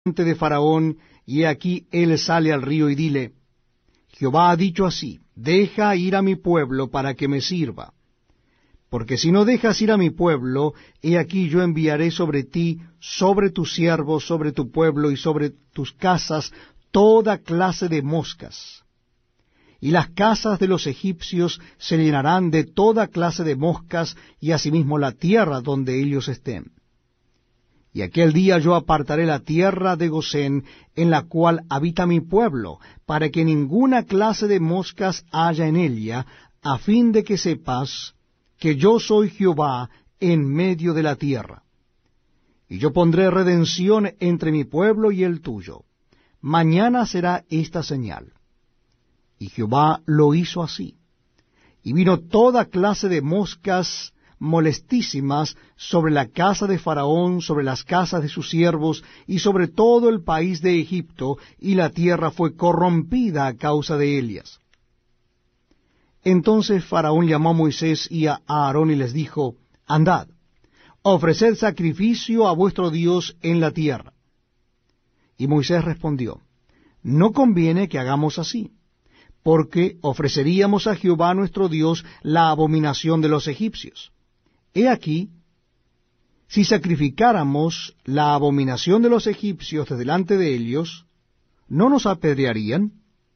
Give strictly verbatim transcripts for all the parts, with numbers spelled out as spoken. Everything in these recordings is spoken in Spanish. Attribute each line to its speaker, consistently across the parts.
Speaker 1: de Faraón, y he aquí él sale al río, y dile, Jehová ha dicho así, deja ir a mi pueblo para que me sirva. Porque si no dejas ir a mi pueblo, he aquí yo enviaré sobre ti, sobre tus siervos, sobre tu pueblo y sobre tus casas, toda clase de moscas. Y las casas de los egipcios se llenarán de toda clase de moscas, y asimismo la tierra donde ellos estén. Y aquel día yo apartaré la tierra de Gosén, en la cual habita mi pueblo, para que ninguna clase de moscas haya en ella, a fin de que sepas que yo soy Jehová en medio de la tierra. Y yo pondré redención entre mi pueblo y el tuyo. Mañana será esta señal. Y Jehová lo hizo así. Y vino toda clase de moscas molestísimas sobre la casa de Faraón, sobre las casas de sus siervos, y sobre todo el país de Egipto, y la tierra fue corrompida a causa de ellas. Entonces Faraón llamó a Moisés y a Aarón y les dijo, Andad, ofreced sacrificio a vuestro Dios en la tierra. Y Moisés respondió, No conviene que hagamos así, porque ofreceríamos a Jehová nuestro Dios la abominación de los egipcios. He aquí, si sacrificáramos la abominación de los egipcios de delante de ellos, ¿no nos apedrearían?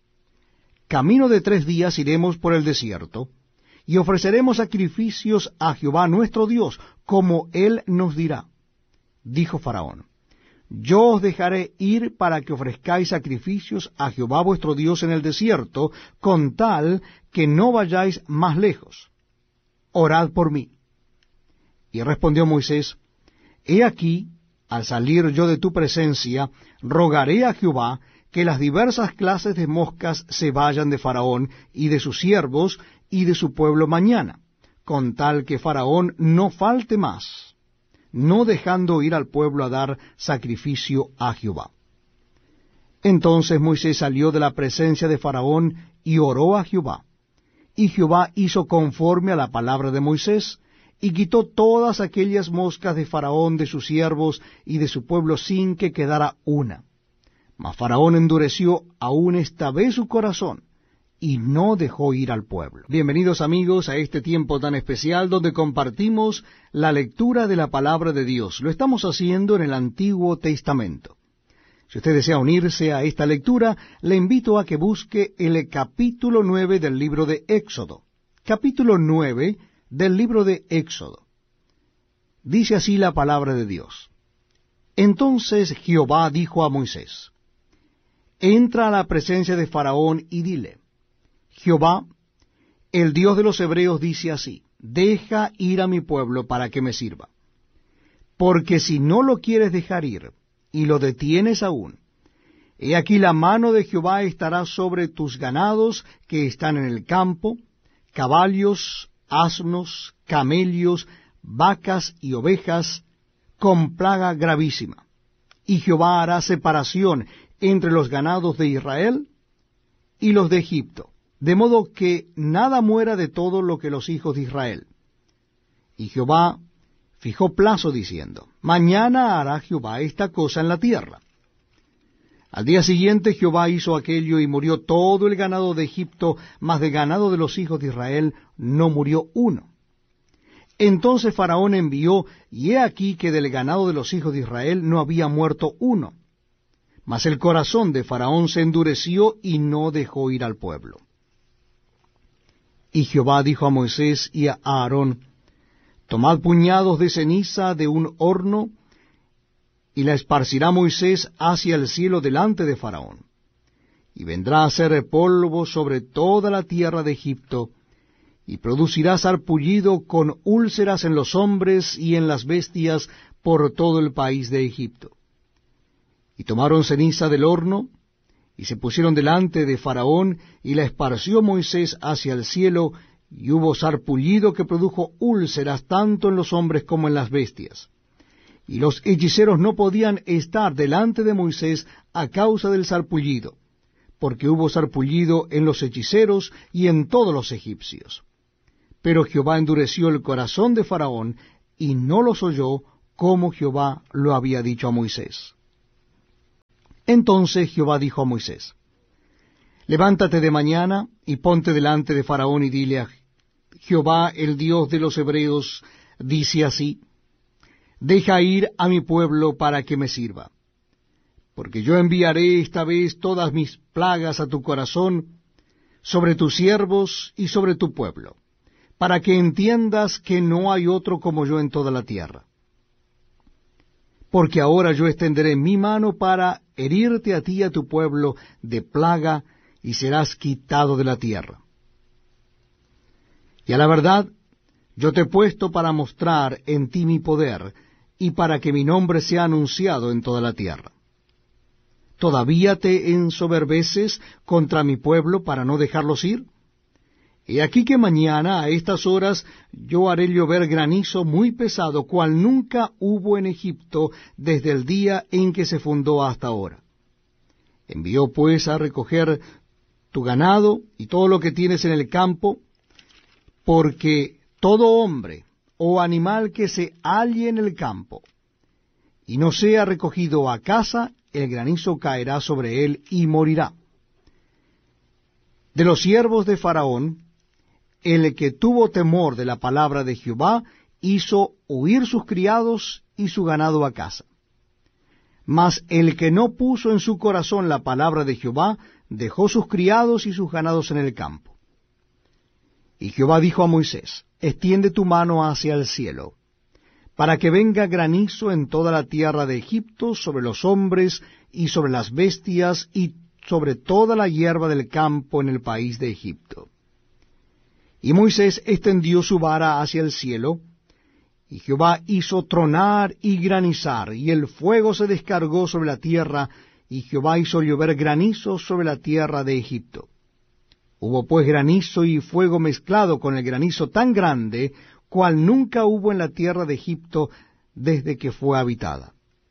Speaker 1: Camino de tres días iremos por el desierto, y ofreceremos sacrificios a Jehová nuestro Dios, como él nos dirá. Dijo Faraón, Yo os dejaré ir para que ofrezcáis sacrificios a Jehová vuestro Dios en el desierto, con tal que no vayáis más lejos. Orad por mí. Y respondió Moisés, He aquí, al salir yo de tu presencia, rogaré a Jehová que las diversas clases de moscas se vayan de Faraón y de sus siervos y de su pueblo mañana, con tal que Faraón no falte más, no dejando ir al pueblo a dar sacrificio a Jehová. Entonces Moisés salió de la presencia de Faraón y oró a Jehová. Y Jehová hizo conforme a la palabra de Moisés, y quitó todas aquellas moscas de Faraón, de sus siervos y de su pueblo, sin que quedara una. Mas Faraón endureció aún esta vez su corazón, y no dejó ir al pueblo. Bienvenidos amigos a este tiempo tan especial donde compartimos la lectura de la palabra de Dios. Lo estamos haciendo en el Antiguo Testamento. Si usted desea unirse a esta lectura, le invito a que busque el capítulo nueve del libro de Éxodo. Capítulo nueve del libro de Éxodo. Dice así la palabra de Dios. Entonces Jehová dijo a Moisés, Entra a la presencia de Faraón y dile, Jehová, el Dios de los hebreos, dice así, Deja ir a mi pueblo para que me sirva. Porque si no lo quieres dejar ir, y lo detienes aún, he aquí la mano de Jehová estará sobre tus ganados que están en el campo, caballos, asnos, camellos, vacas y ovejas, con plaga gravísima. Y Jehová hará separación entre los ganados de Israel y los de Egipto, de modo que nada muera de todo lo que los hijos de Israel. Y Jehová fijó plazo diciendo, Mañana hará Jehová esta cosa en la tierra. Al día siguiente Jehová hizo aquello, y murió todo el ganado de Egipto, mas de ganado de los hijos de Israel no murió uno. Entonces Faraón envió, y he aquí que del ganado de los hijos de Israel no había muerto uno. Mas el corazón de Faraón se endureció, y no dejó ir al pueblo. Y Jehová dijo a Moisés y a Aarón, Tomad puñados de ceniza de un horno, y la esparcirá Moisés hacia el cielo delante de Faraón. Y vendrá a ser polvo sobre toda la tierra de Egipto, y producirá sarpullido con úlceras en los hombres y en las bestias por todo el país de Egipto. Y tomaron ceniza del horno, y se pusieron delante de Faraón, y la esparció Moisés hacia el cielo, y hubo sarpullido que produjo úlceras tanto en los hombres como en las bestias. Y los hechiceros no podían estar delante de Moisés a causa del sarpullido, porque hubo sarpullido en los hechiceros y en todos los egipcios. Pero Jehová endureció el corazón de Faraón, y no los oyó, como Jehová lo había dicho a Moisés. Entonces Jehová dijo a Moisés, levántate de mañana y ponte delante de Faraón y dile a Jehová, el Dios de los hebreos, dice así, deja ir a mi pueblo para que me sirva. Porque yo enviaré esta vez todas mis plagas a tu corazón, sobre tus siervos y sobre tu pueblo, para que entiendas que no hay otro como yo en toda la tierra. Porque ahora yo extenderé mi mano para herirte a ti y a tu pueblo de plaga, y serás quitado de la tierra. Y a la verdad, yo te he puesto para mostrar en ti mi poder, y para que mi nombre sea anunciado en toda la tierra. ¿Todavía te ensoberbeces contra mi pueblo para no dejarlos ir? He aquí que mañana a estas horas yo haré llover granizo muy pesado, cual nunca hubo en Egipto desde el día en que se fundó hasta ahora. Envió pues a recoger tu ganado y todo lo que tienes en el campo, porque todo hombre o animal que se halle en el campo y no sea recogido a casa, el granizo caerá sobre él y morirá. De los siervos de Faraón, el que tuvo temor de la palabra de Jehová, hizo huir sus criados y su ganado a casa. Mas el que no puso en su corazón la palabra de Jehová, dejó sus criados y sus ganados en el campo. Y Jehová dijo a Moisés, extiende tu mano hacia el cielo, para que venga granizo en toda la tierra de Egipto, sobre los hombres y sobre las bestias, y sobre toda la hierba del campo en el país de Egipto. Y Moisés extendió su vara hacia el cielo, y Jehová hizo tronar y granizar, y el fuego se descargó sobre la tierra, y Jehová hizo llover granizo sobre la tierra de Egipto. Hubo pues granizo y fuego mezclado con el granizo tan grande, cual nunca hubo en la tierra de Egipto desde que fue habitada.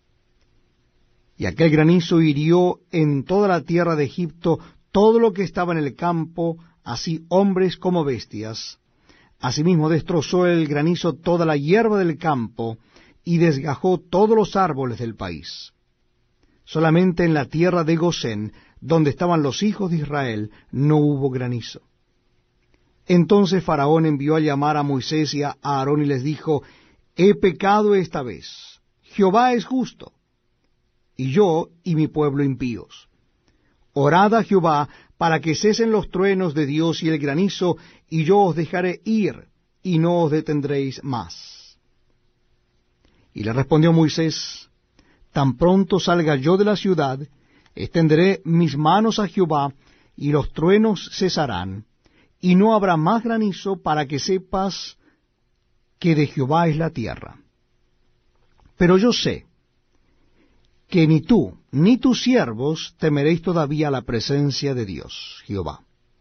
Speaker 1: Y aquel granizo hirió en toda la tierra de Egipto todo lo que estaba en el campo, así hombres como bestias. Asimismo destrozó el granizo toda la hierba del campo, y desgajó todos los árboles del país. Solamente en la tierra de Gosén, donde estaban los hijos de Israel, no hubo granizo. Entonces Faraón envió a llamar a Moisés y a Aarón y les dijo, he pecado esta vez, Jehová es justo, y yo y mi pueblo impíos. Orad a Jehová para que cesen los truenos de Dios y el granizo, y yo os dejaré ir, y no os detendréis más. Y le respondió Moisés, tan pronto salga yo de la ciudad, extenderé mis manos a Jehová, y los truenos cesarán, y no habrá más granizo, para que sepas que de Jehová es la tierra. Pero yo sé que ni tú ni tus siervos temeréis todavía la presencia de Dios, Jehová.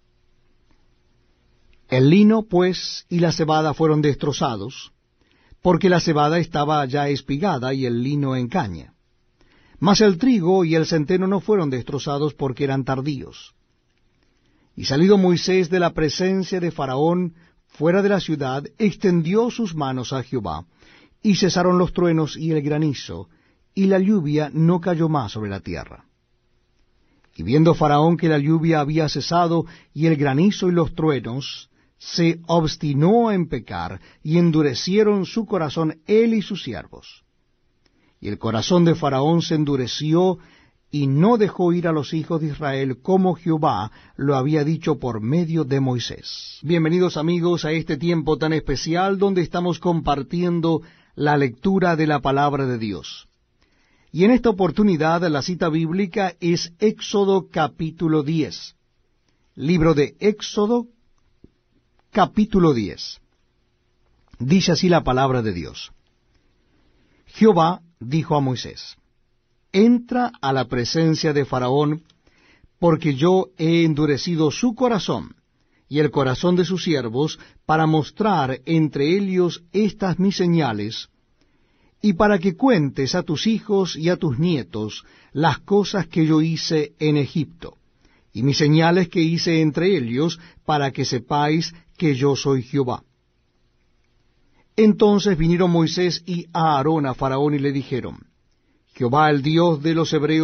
Speaker 1: El lino, pues, y la cebada fueron destrozados, porque la cebada estaba ya espigada y el lino en caña. Mas el trigo y el centeno no fueron destrozados porque eran tardíos. Y salido Moisés de la presencia de Faraón fuera de la ciudad, extendió sus manos a Jehová, y cesaron los truenos y el granizo, y la lluvia no cayó más sobre la tierra. Y viendo Faraón que la lluvia había cesado, y el granizo y los truenos, se obstinó en pecar, y endurecieron su corazón él y sus siervos. Y el corazón de Faraón se endureció, y no dejó ir a los hijos de Israel, como Jehová lo había dicho por medio de Moisés. Bienvenidos amigos a este tiempo tan especial, donde estamos compartiendo la lectura de la palabra de Dios. Y en esta oportunidad la cita bíblica es Éxodo capítulo diez. Libro de Éxodo capítulo diez. Dice así la palabra de Dios. Jehová dijo a Moisés, entra a la presencia de Faraón, porque yo he endurecido su corazón y el corazón de sus siervos, para mostrar entre ellos estas mis señales, y para que cuentes a tus hijos y a tus nietos las cosas que yo hice en Egipto, y mis señales que hice entre ellos, para que sepáis que yo soy Jehová. Entonces vinieron Moisés y Aarón a Faraón y le dijeron, Jehová el Dios de los hebreos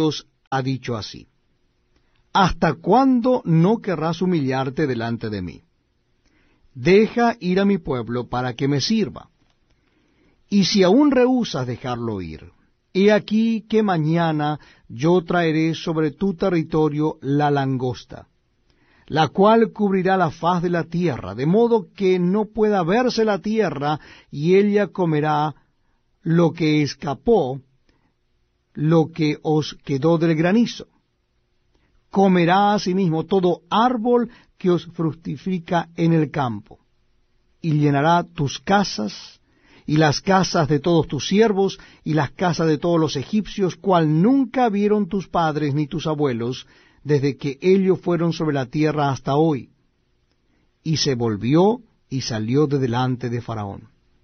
Speaker 1: ha dicho así: ¿hasta cuándo no querrás humillarte delante de mí? Deja ir a mi pueblo para que me sirva. Y si aún rehusas dejarlo ir, he aquí que mañana yo traeré sobre tu territorio la langosta, la cual cubrirá la faz de la tierra, de modo que no pueda verse la tierra, y ella comerá lo que escapó, lo que os quedó del granizo. Comerá asimismo todo árbol que os fructifica en el campo, y llenará tus casas, y las casas de todos tus siervos, y las casas de todos los egipcios, cual nunca vieron tus padres ni tus abuelos, desde que ellos fueron sobre la tierra hasta hoy. Y se volvió y salió de delante de Faraón.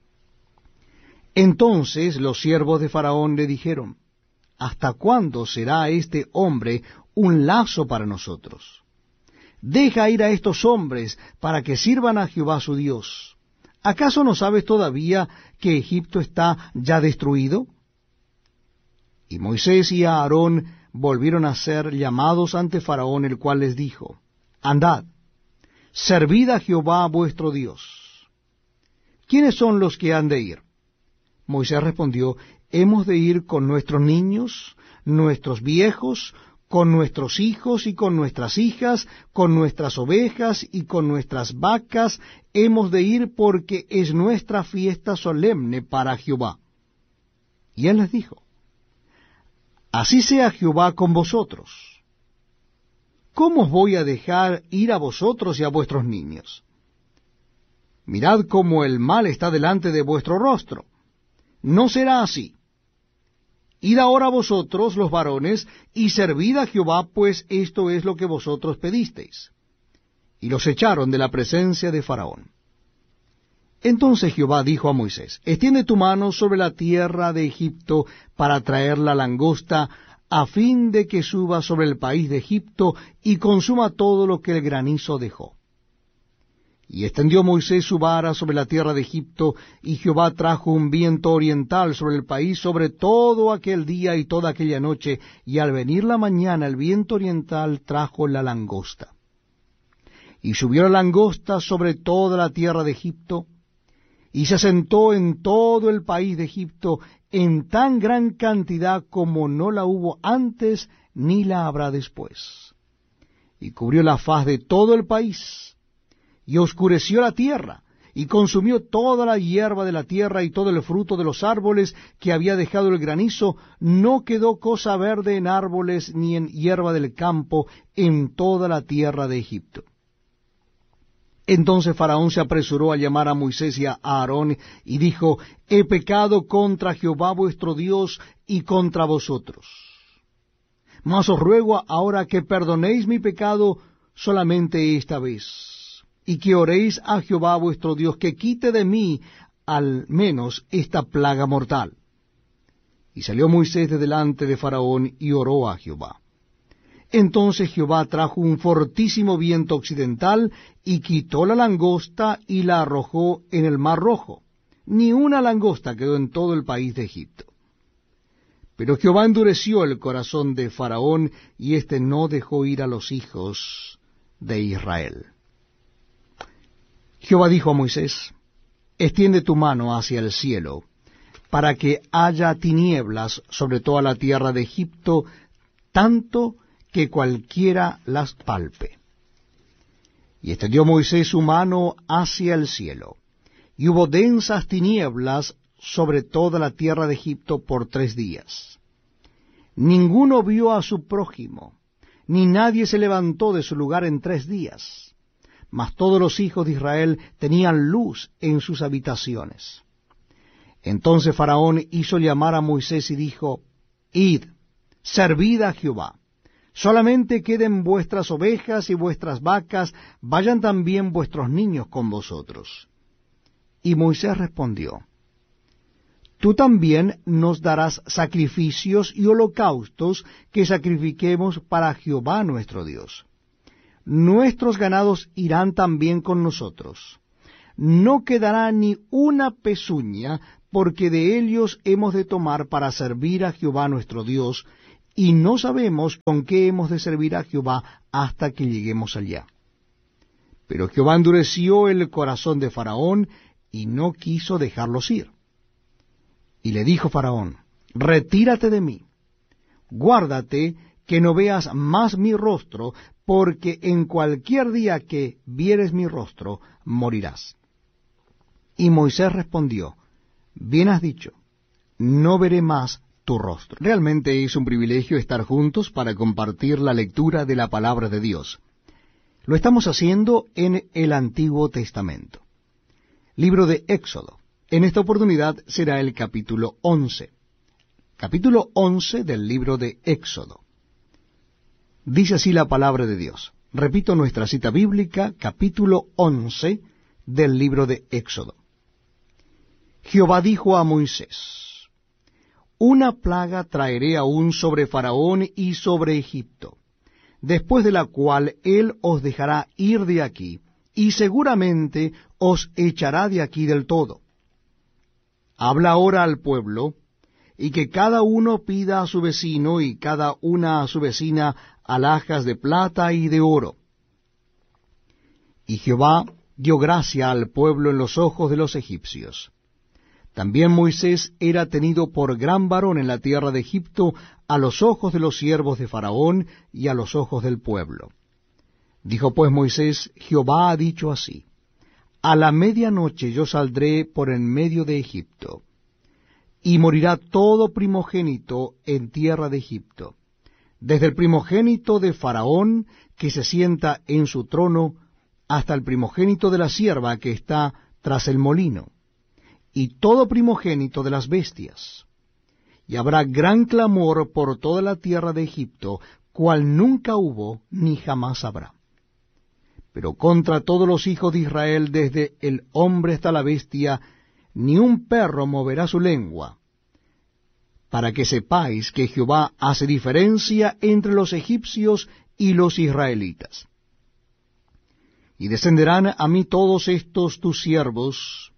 Speaker 1: Entonces los siervos de Faraón le dijeron: ¿hasta cuándo será este hombre un lazo para nosotros? Deja ir a estos hombres para que sirvan a Jehová su Dios. ¿Acaso no sabes todavía que Egipto está ya destruido? Y Moisés y Aarón volvieron a ser llamados ante Faraón, el cual les dijo: andad, servid a Jehová vuestro Dios. ¿Quiénes son los que han de ir? Moisés respondió: hemos de ir con nuestros niños, nuestros viejos, con nuestros hijos y con nuestras hijas, con nuestras ovejas y con nuestras vacas, hemos de ir porque es nuestra fiesta solemne para Jehová. Y él les dijo: así sea Jehová con vosotros. ¿Cómo os voy a dejar ir a vosotros y a vuestros niños? Mirad cómo el mal está delante de vuestro rostro. No será así. Id ahora vosotros, los varones, y servid a Jehová, pues esto es lo que vosotros pedisteis. Y los echaron de la presencia de Faraón. Entonces Jehová dijo a Moisés: extiende tu mano sobre la tierra de Egipto para traer la langosta, a fin de que suba sobre el país de Egipto y consuma todo lo que el granizo dejó. Y extendió Moisés su vara sobre la tierra de Egipto, y Jehová trajo un viento oriental sobre el país sobre todo aquel día y toda aquella noche, y al venir la mañana el viento oriental trajo la langosta. Y subió la langosta sobre toda la tierra de Egipto, y se asentó en todo el país de Egipto en tan gran cantidad como no la hubo antes ni la habrá después. Y cubrió la faz de todo el país, y oscureció la tierra, y consumió toda la hierba de la tierra y todo el fruto de los árboles que había dejado el granizo. No quedó cosa verde en árboles ni en hierba del campo en toda la tierra de Egipto. Entonces Faraón se apresuró a llamar a Moisés y a Aarón, y dijo: he pecado contra Jehová vuestro Dios y contra vosotros. Mas os ruego ahora que perdonéis mi pecado solamente esta vez, y que oréis a Jehová vuestro Dios, que quite de mí al menos esta plaga mortal. Y salió Moisés de delante de Faraón, y oró a Jehová. Entonces Jehová trajo un fortísimo viento occidental, y quitó la langosta, y la arrojó en el mar Rojo. Ni una langosta quedó en todo el país de Egipto. Pero Jehová endureció el corazón de Faraón, y éste no dejó ir a los hijos de Israel. Jehová dijo a Moisés: extiende tu mano hacia el cielo, para que haya tinieblas sobre toda la tierra de Egipto, tanto que cualquiera las palpe. Y extendió Moisés su mano hacia el cielo, y hubo densas tinieblas sobre toda la tierra de Egipto por tres días. Ninguno vio a su prójimo, ni nadie se levantó de su lugar en tres días. Mas todos los hijos de Israel tenían luz en sus habitaciones. Entonces Faraón hizo llamar a Moisés y dijo: id, servid a Jehová. Solamente queden vuestras ovejas y vuestras vacas, vayan también vuestros niños con vosotros. Y Moisés respondió: tú también nos darás sacrificios y holocaustos que sacrifiquemos para Jehová nuestro Dios. Nuestros ganados irán también con nosotros. No quedará ni una pezuña, porque de ellos hemos de tomar para servir a Jehová nuestro Dios, y no sabemos con qué hemos de servir a Jehová hasta que lleguemos allá. Pero Jehová endureció el corazón de Faraón, y no quiso dejarlos ir. Y le dijo Faraón, retírate de mí, guárdate que no veas más mi rostro, porque en cualquier día que vieres mi rostro, morirás. Y Moisés respondió, bien has dicho, no veré más tu rostro. Realmente es un privilegio estar juntos para compartir la lectura de la palabra de Dios. Lo estamos haciendo en el Antiguo Testamento. Libro de Éxodo. En esta oportunidad será el capítulo once. Capítulo once del libro de Éxodo. Dice así la palabra de Dios. Repito nuestra cita bíblica, capítulo once del libro de Éxodo. Jehová dijo a Moisés, una plaga traeré aún sobre Faraón y sobre Egipto, después de la cual él os dejará ir de aquí, y seguramente os echará de aquí del todo. Habla ahora al pueblo, y que cada uno pida a su vecino, y cada una a su vecina, alhajas de plata y de oro. Y Jehová dio gracia al pueblo en los ojos de los egipcios. También Moisés era tenido por gran varón en la tierra de Egipto, a los ojos de los siervos de Faraón y a los ojos del pueblo. Dijo pues Moisés, Jehová ha dicho así, a la medianoche yo saldré por en medio de Egipto, y morirá todo primogénito en tierra de Egipto, desde el primogénito de Faraón, que se sienta en su trono, hasta el primogénito de la sierva que está tras el molino, y todo primogénito de las bestias. Y habrá gran clamor por toda la tierra de Egipto, cual nunca hubo ni jamás habrá. Pero contra todos los hijos de Israel, desde el hombre hasta la bestia, ni un perro moverá su lengua, para que sepáis que Jehová hace diferencia entre los egipcios y los israelitas. Y descenderán a mí todos estos tus siervos,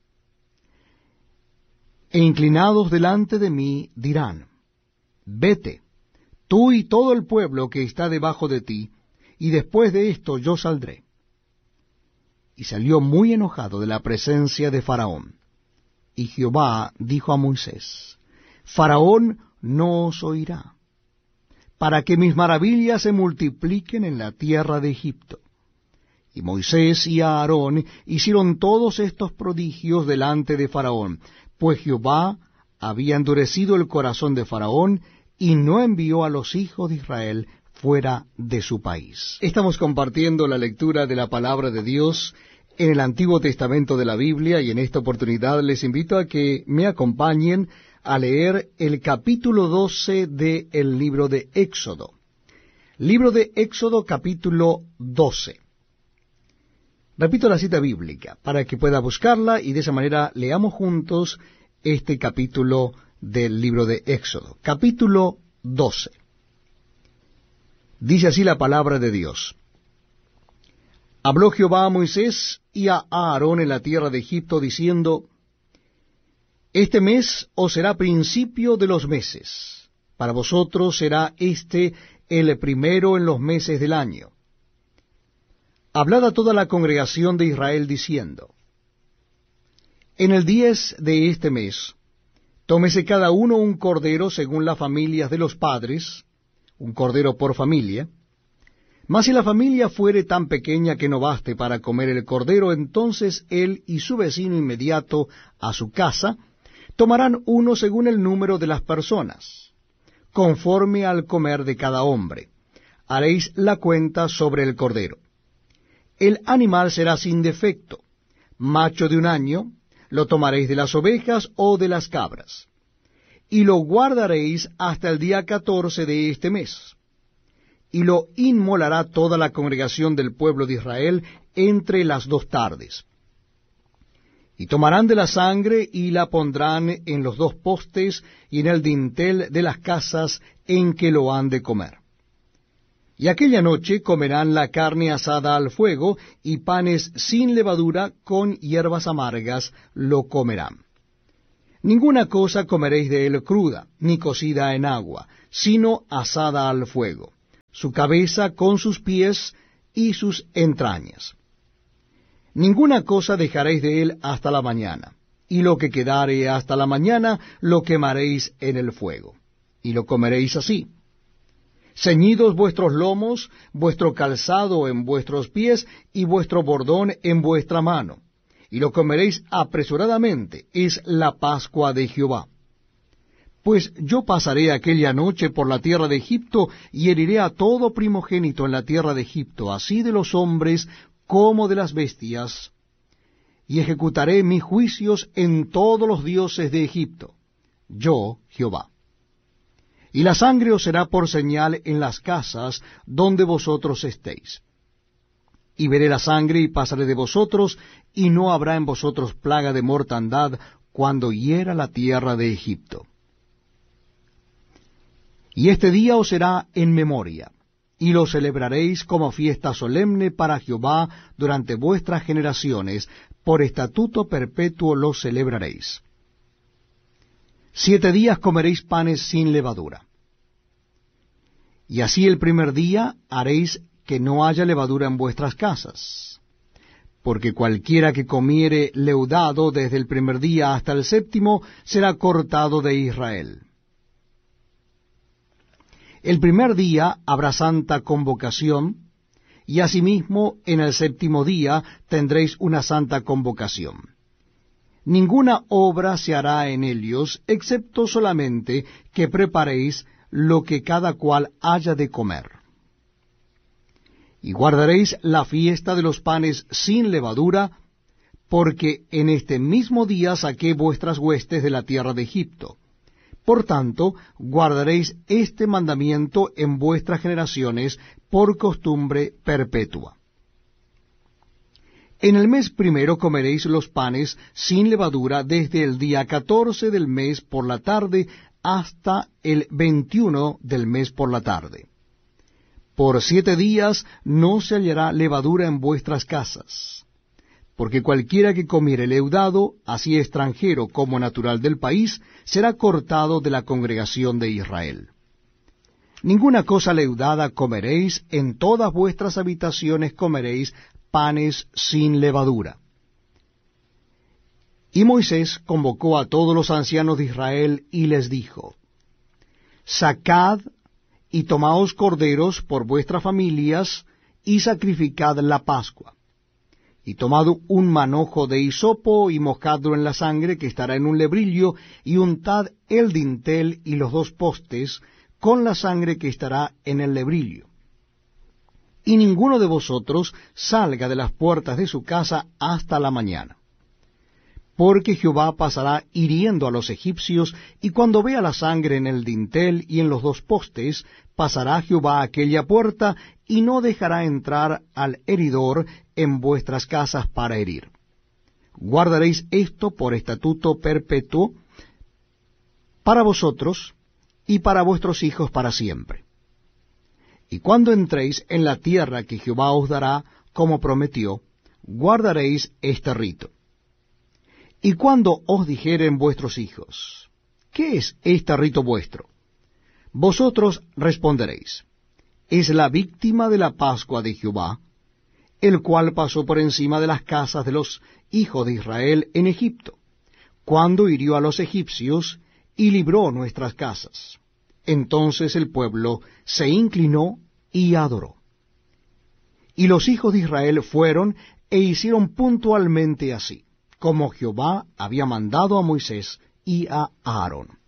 Speaker 1: e inclinados delante de mí dirán, vete, tú y todo el pueblo que está debajo de ti, y después de esto yo saldré. Y salió muy enojado de la presencia de Faraón. Y Jehová dijo a Moisés, Faraón no os oirá, para que mis maravillas se multipliquen en la tierra de Egipto. Y Moisés y Aarón hicieron todos estos prodigios delante de Faraón, pues Jehová había endurecido el corazón de Faraón, y no envió a los hijos de Israel fuera de su país. Estamos compartiendo la lectura de la palabra de Dios en el Antiguo Testamento de la Biblia, y en esta oportunidad les invito a que me acompañen a leer el capítulo doce del libro de Éxodo. Libro de Éxodo, capítulo doce. Repito la cita bíblica, para que pueda buscarla, y de esa manera leamos juntos este capítulo del libro de Éxodo. Capítulo doce. Dice así la palabra de Dios. Habló Jehová a Moisés y a Aarón en la tierra de Egipto, diciendo, Este mes os será principio de los meses, para vosotros será este el primero en los meses del año. Hablad a toda la congregación de Israel, diciendo, En el diez de este mes, tómese cada uno un cordero según las familias de los padres, un cordero por familia. Mas si la familia fuere tan pequeña que no baste para comer el cordero, entonces él y su vecino inmediato a su casa tomarán uno según el número de las personas, conforme al comer de cada hombre. Haréis la cuenta sobre el cordero. El animal será sin defecto, macho de un año, lo tomaréis de las ovejas o de las cabras, y lo guardaréis hasta el día catorce de este mes. Y lo inmolará toda la congregación del pueblo de Israel entre las dos tardes. Y tomarán de la sangre y la pondrán en los dos postes y en el dintel de las casas en que lo han de comer. Y aquella noche comerán la carne asada al fuego, y panes sin levadura con hierbas amargas lo comerán. Ninguna cosa comeréis de él cruda, ni cocida en agua, sino asada al fuego, su cabeza con sus pies y sus entrañas. Ninguna cosa dejaréis de él hasta la mañana, y lo que quedare hasta la mañana lo quemaréis en el fuego, y lo comeréis así. Ceñidos vuestros lomos, vuestro calzado en vuestros pies, y vuestro bordón en vuestra mano, y lo comeréis apresuradamente, es la Pascua de Jehová. Pues yo pasaré aquella noche por la tierra de Egipto, y heriré a todo primogénito en la tierra de Egipto, así de los hombres como de las bestias, y ejecutaré mis juicios en todos los dioses de Egipto, yo Jehová. Y la sangre os será por señal en las casas donde vosotros estéis. Y veré la sangre y pasaré de vosotros, y no habrá en vosotros plaga de mortandad cuando hiera la tierra de Egipto. Y este día os será en memoria, y lo celebraréis como fiesta solemne para Jehová durante vuestras generaciones, por estatuto perpetuo lo celebraréis. Siete días comeréis panes sin levadura. Y así el primer día haréis que no haya levadura en vuestras casas, porque cualquiera que comiere leudado desde el primer día hasta el séptimo será cortado de Israel. El primer día habrá santa convocación, y asimismo en el séptimo día tendréis una santa convocación. Ninguna obra se hará en ellos, excepto solamente que preparéis lo que cada cual haya de comer. Y guardaréis la fiesta de los panes sin levadura, porque en este mismo día saqué vuestras huestes de la tierra de Egipto. Por tanto, guardaréis este mandamiento en vuestras generaciones por costumbre perpetua. En el mes primero comeréis los panes sin levadura desde el día catorce del mes por la tarde hasta el veintiuno del mes por la tarde. Por siete días no se hallará levadura en vuestras casas, porque cualquiera que comiere leudado, así extranjero como natural del país, será cortado de la congregación de Israel. Ninguna cosa leudada comeréis, en todas vuestras habitaciones comeréis panes sin levadura. Y Moisés convocó a todos los ancianos de Israel y les dijo: Sacad y tomaos corderos por vuestras familias, y sacrificad la Pascua. Y tomad un manojo de hisopo, y mojadlo en la sangre que estará en un lebrillo, y untad el dintel y los dos postes con la sangre que estará en el lebrillo. Y ninguno de vosotros salga de las puertas de su casa hasta la mañana. Porque Jehová pasará hiriendo a los egipcios, y cuando vea la sangre en el dintel y en los dos postes, pasará Jehová aquella puerta, y no dejará entrar al heridor en vuestras casas para herir. Guardaréis esto por estatuto perpetuo para vosotros y para vuestros hijos para siempre. Y cuando entréis en la tierra que Jehová os dará, como prometió, guardaréis este rito. Y cuando os dijeren vuestros hijos: ¿qué es este rito vuestro? Vosotros responderéis: es la víctima de la Pascua de Jehová, el cual pasó por encima de las casas de los hijos de Israel en Egipto, cuando hirió a los egipcios y libró nuestras casas. Entonces el pueblo se inclinó y adoró. Y los hijos de Israel fueron e hicieron puntualmente así, como Jehová había mandado a Moisés y a Aarón.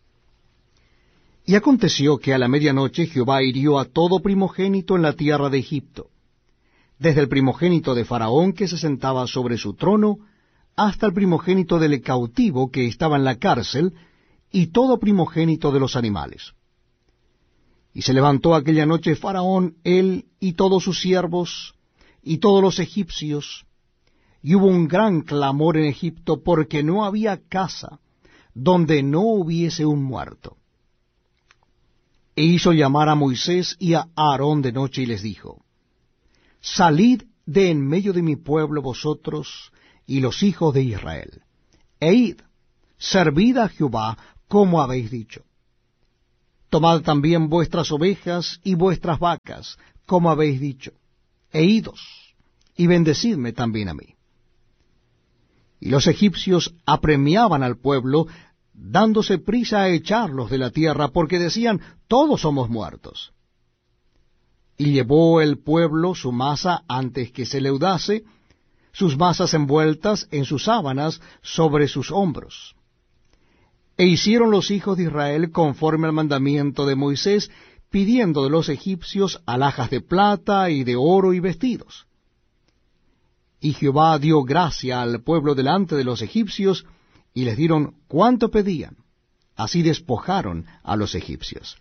Speaker 1: Y aconteció que a la medianoche Jehová hirió a todo primogénito en la tierra de Egipto, desde el primogénito de Faraón que se sentaba sobre su trono, hasta el primogénito del cautivo que estaba en la cárcel, y todo primogénito de los animales. Y se levantó aquella noche Faraón, él y todos sus siervos, y todos los egipcios, y hubo un gran clamor en Egipto, porque no había casa donde no hubiese un muerto. E hizo llamar a Moisés y a Aarón de noche, y les dijo: Salid de en medio de mi pueblo vosotros y los hijos de Israel, e id, servid a Jehová como habéis dicho. Tomad también vuestras ovejas y vuestras vacas, como habéis dicho, e idos, y bendecidme también a mí. Y los egipcios apremiaban al pueblo, dándose prisa a echarlos de la tierra, porque decían, todos somos muertos. Y llevó el pueblo su masa antes que se leudase, sus masas envueltas en sus sábanas sobre sus hombros. E hicieron los hijos de Israel conforme al mandamiento de Moisés, pidiendo de los egipcios alhajas de plata y de oro y vestidos. Y Jehová dio gracia al pueblo delante de los egipcios, y les dieron cuanto pedían. Así despojaron a los egipcios.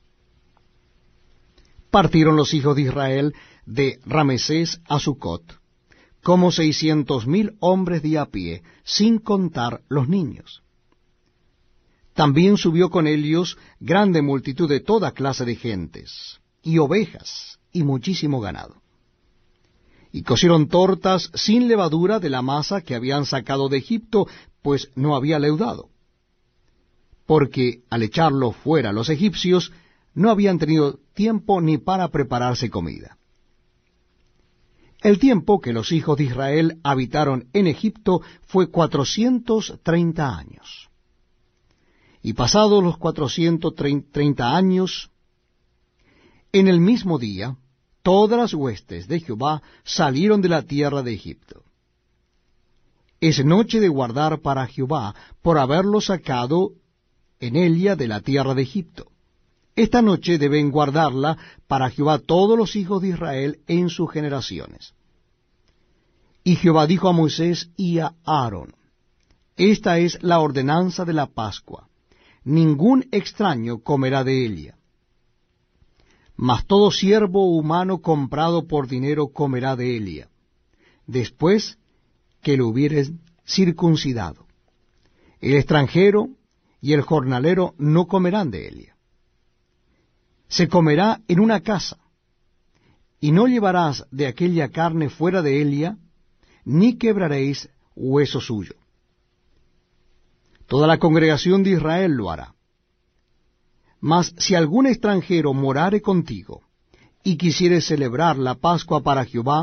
Speaker 1: Partieron los hijos de Israel de Ramesés a Sucot, como seiscientos mil hombres de a pie, sin contar los niños. También subió con ellos grande multitud de toda clase de gentes, y ovejas, y muchísimo ganado. Y cocieron tortas sin levadura de la masa que habían sacado de Egipto, pues no había leudado. Porque al echarlo fuera los egipcios, no habían tenido tiempo ni para prepararse comida. El tiempo que los hijos de Israel habitaron en Egipto fue cuatrocientos treinta años. Y pasados los cuatrocientos treinta años, en el mismo día, todas las huestes de Jehová salieron de la tierra de Egipto. Es noche de guardar para Jehová, por haberlo sacado en ella de la tierra de Egipto. Esta noche deben guardarla para Jehová todos los hijos de Israel en sus generaciones. Y Jehová dijo a Moisés y a Aarón, esta es la ordenanza de la Pascua. Ningún extraño comerá de ella. Mas todo siervo humano comprado por dinero comerá de ella, después que lo hubieres circuncidado. El extranjero y el jornalero no comerán de ella. Se comerá en una casa, y no llevarás de aquella carne fuera de ella, ni quebraréis hueso suyo. Toda la congregación de Israel lo hará. Mas si algún extranjero morare contigo, y quisiere celebrar la Pascua para Jehová,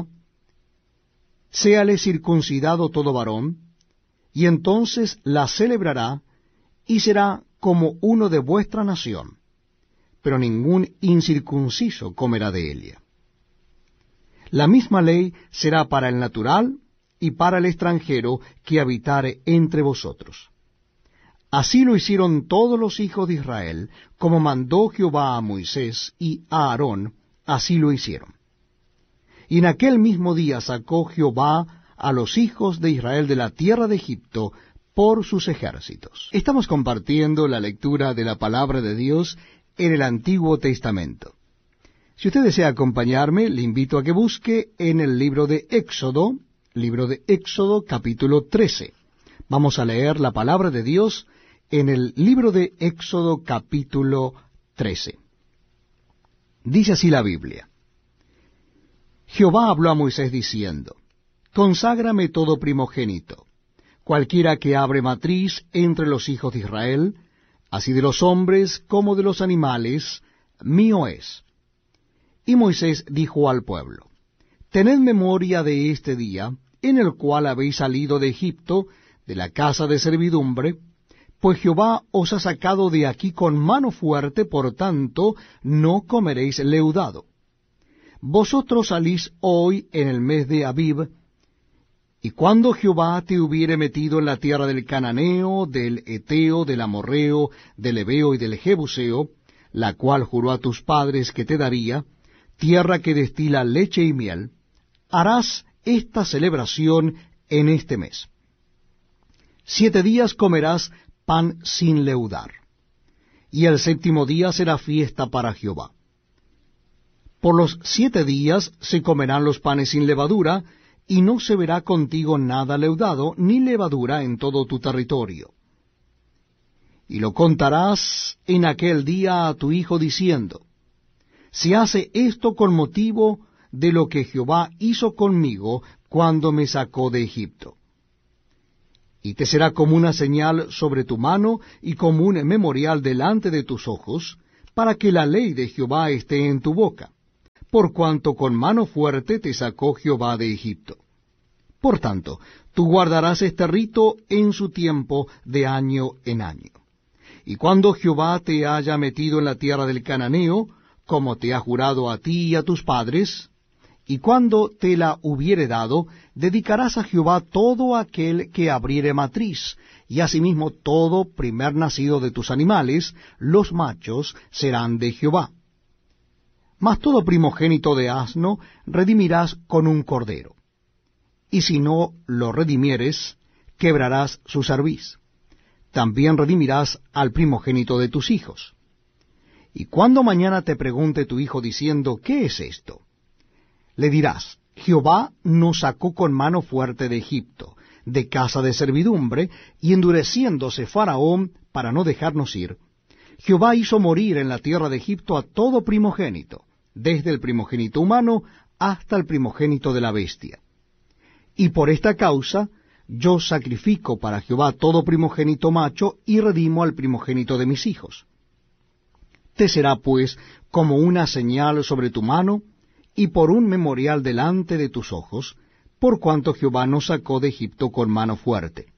Speaker 1: séale circuncidado todo varón, y entonces la celebrará, y será como uno de vuestra nación, pero ningún incircunciso comerá de ella. La misma ley será para el natural y para el extranjero que habitare entre vosotros. Así lo hicieron todos los hijos de Israel, como mandó Jehová a Moisés y a Aarón, así lo hicieron. Y en aquel mismo día sacó Jehová a los hijos de Israel de la tierra de Egipto por sus ejércitos. Estamos compartiendo la lectura de la palabra de Dios en el Antiguo Testamento. Si usted desea acompañarme, le invito a que busque en el libro de Éxodo, libro de Éxodo capítulo trece. Vamos a leer la palabra de Dios en el libro de Éxodo capítulo trece. Dice así la Biblia. Jehová habló a Moisés diciendo, Conságrame todo primogénito, cualquiera que abre matriz entre los hijos de Israel, así de los hombres como de los animales, mío es. Y Moisés dijo al pueblo, Tened memoria de este día, en el cual habéis salido de Egipto, de la casa de servidumbre, pues Jehová os ha sacado de aquí con mano fuerte, por tanto no comeréis leudado. Vosotros salís hoy en el mes de Abib, y cuando Jehová te hubiere metido en la tierra del Cananeo, del Eteo, del Amorreo, del Ebeo y del Jebuseo, la cual juró a tus padres que te daría, tierra que destila leche y miel, harás esta celebración en este mes. Siete días comerás pan sin leudar, y el séptimo día será fiesta para Jehová. Por los siete días se comerán los panes sin levadura, y no se verá contigo nada leudado, ni levadura en todo tu territorio. Y lo contarás en aquel día a tu hijo diciendo, Se hace esto con motivo de lo que Jehová hizo conmigo cuando me sacó de Egipto. y te será como una señal sobre tu mano y como un memorial delante de tus ojos, para que la ley de Jehová esté en tu boca, por cuanto con mano fuerte te sacó Jehová de Egipto. Por tanto, tú guardarás este rito en su tiempo de año en año. Y cuando Jehová te haya metido en la tierra del Cananeo, como te ha jurado a ti y a tus padres, y cuando te la hubiere dado, dedicarás a Jehová todo aquel que abriere matriz, y asimismo todo primer nacido de tus animales, los machos, serán de Jehová. Mas todo primogénito de asno redimirás con un cordero. Y si no lo redimieres, quebrarás su cerviz. También redimirás al primogénito de tus hijos. Y cuando mañana te pregunte tu hijo diciendo, ¿qué es esto?, le dirás, Jehová nos sacó con mano fuerte de Egipto, de casa de servidumbre, y endureciéndose Faraón para no dejarnos ir, Jehová hizo morir en la tierra de Egipto a todo primogénito, desde el primogénito humano hasta el primogénito de la bestia. Y por esta causa yo sacrifico para Jehová todo primogénito macho y redimo al primogénito de mis hijos. Te será pues como una señal sobre tu mano, y por un memorial delante de tus ojos, por cuanto Jehová nos sacó de Egipto con mano fuerte.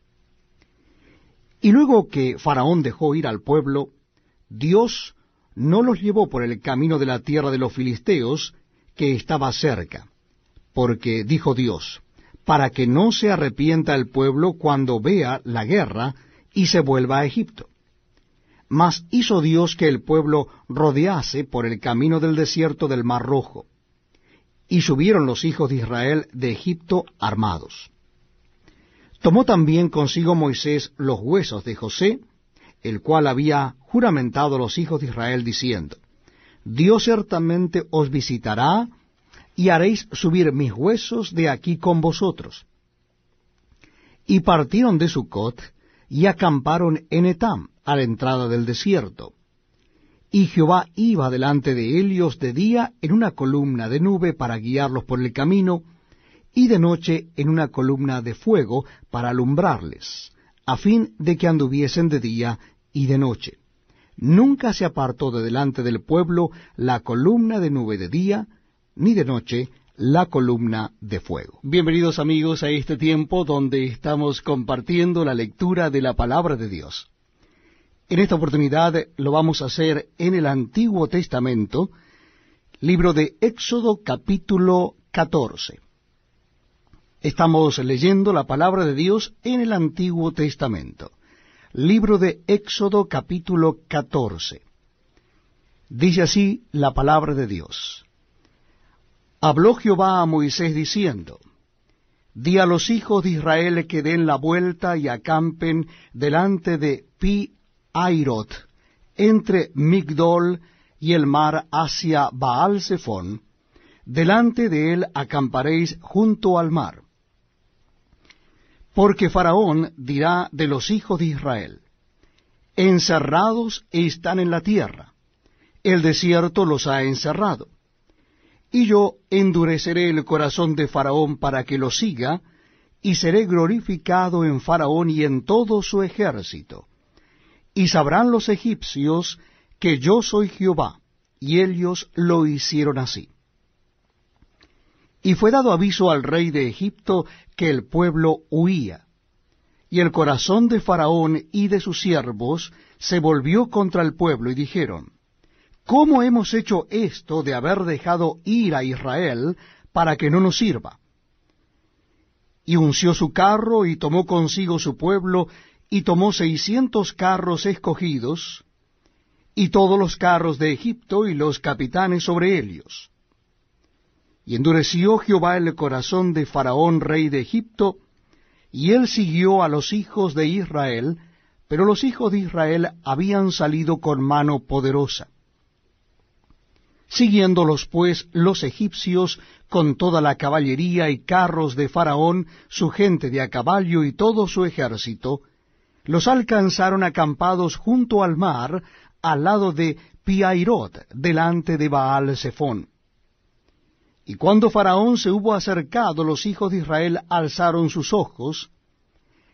Speaker 1: Y luego que Faraón dejó ir al pueblo, Dios no los llevó por el camino de la tierra de los filisteos, que estaba cerca, porque dijo Dios, para que no se arrepienta el pueblo cuando vea la guerra y se vuelva a Egipto. Mas hizo Dios que el pueblo rodease por el camino del desierto del Mar Rojo. Y subieron los hijos de Israel de Egipto armados. Tomó también consigo Moisés los huesos de José, el cual había juramentado a los hijos de Israel, diciendo, Dios ciertamente os visitará, y haréis subir mis huesos de aquí con vosotros. Y partieron de Sucot, y acamparon en Etam, a la entrada del desierto. Y Jehová iba delante de ellos de día en una columna de nube para guiarlos por el camino, y de noche en una columna de fuego para alumbrarles, a fin de que anduviesen de día y de noche. Nunca se apartó de delante del pueblo la columna de nube de día, ni de noche la columna de fuego. Bienvenidos amigos a este tiempo donde estamos compartiendo la lectura de la palabra de Dios. En esta oportunidad lo vamos a hacer en el Antiguo Testamento, libro de Éxodo capítulo catorce. Estamos leyendo la palabra de Dios en el Antiguo Testamento. Libro de Éxodo capítulo catorce. Dice así la palabra de Dios. Habló Jehová a Moisés diciendo, Di a los hijos de Israel que den la vuelta y acampen delante de Pi Airot, entre Migdol y el mar hacia Baal Zephón, delante de él acamparéis junto al mar. Porque Faraón dirá de los hijos de Israel, encerrados están en la tierra, el desierto los ha encerrado. Y yo endureceré el corazón de Faraón para que lo siga, y seré glorificado en Faraón y en todo su ejército. Y sabrán los egipcios que yo soy Jehová, y ellos lo hicieron así. Y fue dado aviso al rey de Egipto que el pueblo huía, y el corazón de Faraón y de sus siervos se volvió contra el pueblo, y dijeron, ¿cómo hemos hecho esto de haber dejado ir a Israel para que no nos sirva? Y unció su carro, y tomó consigo su pueblo, y tomó seiscientos carros escogidos, y todos los carros de Egipto, y los capitanes sobre ellos. Y endureció Jehová el corazón de Faraón, rey de Egipto, y él siguió a los hijos de Israel, pero los hijos de Israel habían salido con mano poderosa. Siguiéndolos pues los egipcios con toda la caballería y carros de Faraón, su gente de a caballo y todo su ejército, los alcanzaron acampados junto al mar, al lado de Pi-Hairot, delante de Baal Zephón. Y cuando Faraón se hubo acercado, los hijos de Israel alzaron sus ojos,